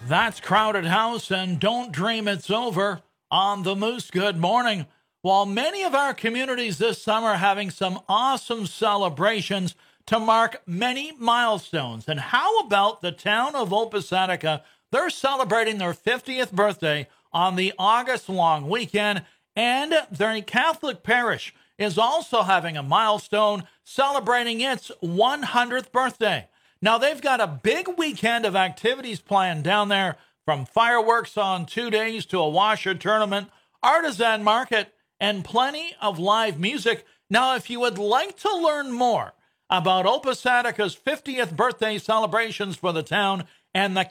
That's Crowded House and Don't Dream It's Over on the Moose. Good morning. While many of our communities this summer are having some awesome celebrations to mark many milestones. And how about the town of Opus-Attica? They're celebrating their 50th birthday on the August long weekend, and their Catholic parish is also having a milestone celebrating its 100th birthday. Now, they've got a big weekend of activities planned down there, from fireworks on 2 days to a washer tournament, artisan market, and plenty of live music. Now, if you would like to learn more about Opus-Attica's 50th birthday celebrations for the town and the